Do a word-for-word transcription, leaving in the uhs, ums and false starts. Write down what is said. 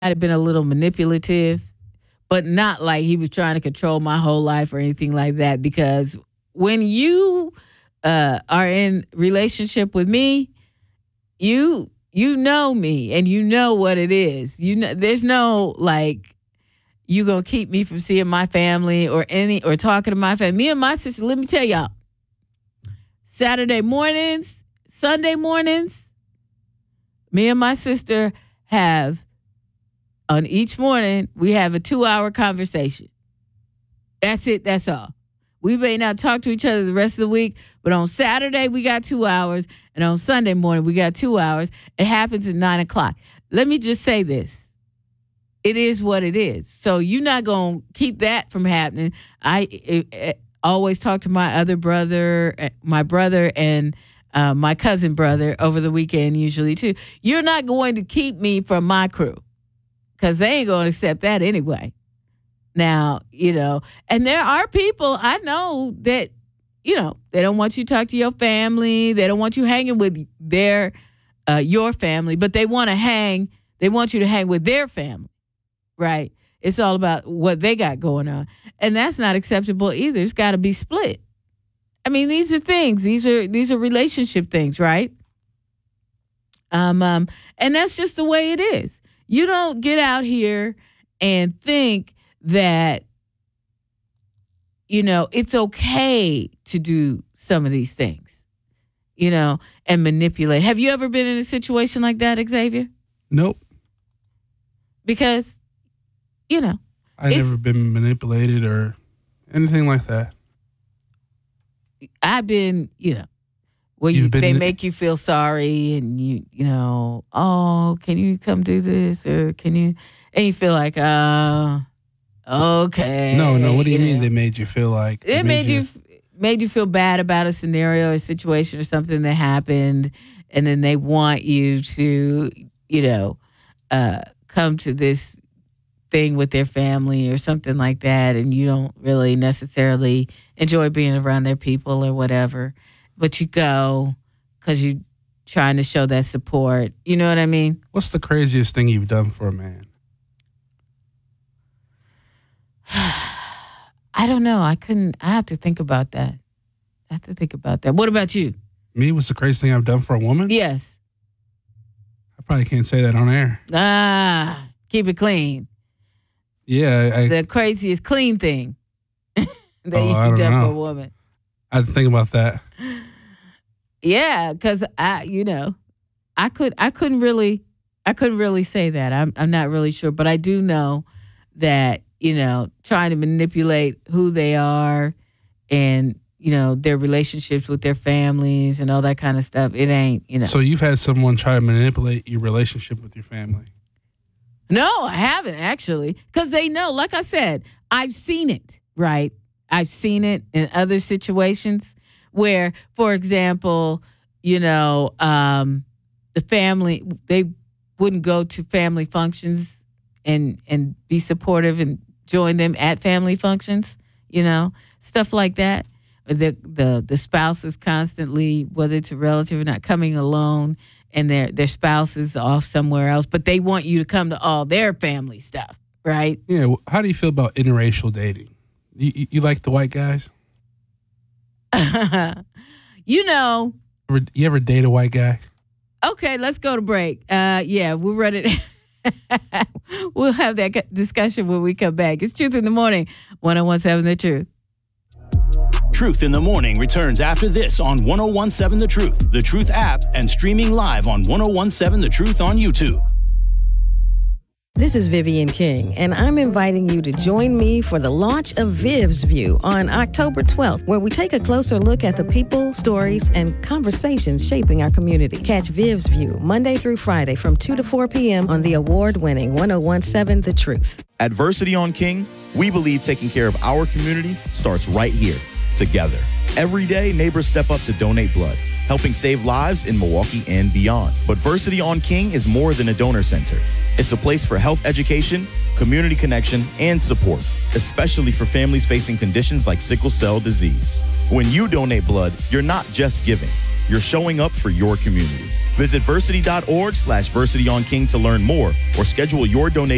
have been a little manipulative, but not like he was trying to control my whole life or anything like that. Because when you uh, are in relationship with me, you you know me and you know what it is. You know, there's no like you gonna keep me from seeing my family or any or talking to my family. Me and my sister. Let me tell y'all, Saturday mornings, Sunday mornings, me and my sister have. On each morning, we have a two-hour conversation. That's it. That's all. We may not talk to each other the rest of the week, but on Saturday, we got two hours, and on Sunday morning, we got two hours. It happens at nine o'clock. Let me just say this. It is what it is. So you're not going to keep that from happening. I it, it, always talk to my other brother, my brother, and uh, my cousin brother over the weekend usually, too. You're not going to keep me from my crew. Because they ain't going to accept that anyway. Now, you know, and there are people I know that, you know, they don't want you to talk to your family. They don't want you hanging with their, uh, your family, but they want to hang, they want you to hang with their family, right? It's all about what they got going on. And that's not acceptable either. It's got to be split. I mean, these are things. These are, these are relationship things, right? Um, um, and that's just the way it is. You don't get out here and think that, you know, it's okay to do some of these things, you know, and manipulate. Have you ever been in a situation like that, Xavier? Nope. Because, you know. I've never been manipulated or anything like that. I've been, you know. Well, you, they make you feel sorry and you, you know, oh, can you come do this or can you, and you feel like, uh, okay. No, no. What do you, you mean know? They made you feel like? It, it made, made you, you made you feel bad about a scenario, a situation or something that happened. And then they want you to, you know, uh, come to this thing with their family or something like that. And you don't really necessarily enjoy being around their people or whatever. But you go because you're trying to show that support. You know what I mean? What's the craziest thing you've done for a man? I don't know. I couldn't. I have to think about that. I have to think about that. What about you? Me? What's the craziest thing I've done for a woman? Yes. I probably can't say that on air. Ah, keep it clean. Yeah. I, the craziest clean thing that oh, you've done know. for a woman. I had to think about that. Yeah, because I, you know, I could, I couldn't really, I couldn't really say that. I'm, I'm not really sure, but I do know that, you know, trying to manipulate who they are, and you know their relationships with their families and all that kind of stuff. It ain't, you know. So you've had someone try to manipulate your relationship with your family? No, I haven't actually, because they know. Like I said, I've seen it. Right, I've seen it in other situations. Where, for example, you know, um, the family, they wouldn't go to family functions and and be supportive and join them at family functions, you know, stuff like that. The the the spouse is constantly, whether it's a relative or not, coming alone, and their their spouse is off somewhere else, but they want you to come to all their family stuff, right? Yeah. How do you feel about interracial dating? You, you, you like the white guys? You know. You ever date a white guy? Okay, let's go to break. Uh, yeah, we're ready. We'll have that discussion when we come back. It's Truth in the Morning, one oh one seven The Truth. Truth in the Morning returns after this on one oh one seven The Truth, The Truth app, and streaming live on one oh one seven The Truth on YouTube. This is Vivian King, and I'm inviting you to join me for the launch of Viv's View on October twelfth, where we take a closer look at the people, stories, and conversations shaping our community. Catch Viv's View Monday through Friday from two to four p.m. on the award-winning one oh one seven The Truth. At Versity on King, we believe taking care of our community starts right here, together. Every day, neighbors step up to donate blood, helping save lives in Milwaukee and beyond. But Versity on King is more than a donor center. It's a place for health education, community connection, and support, especially for families facing conditions like sickle cell disease. When you donate blood, you're not just giving, you're showing up for your community. Visit versity dot org slash versity on king to learn more or schedule your donation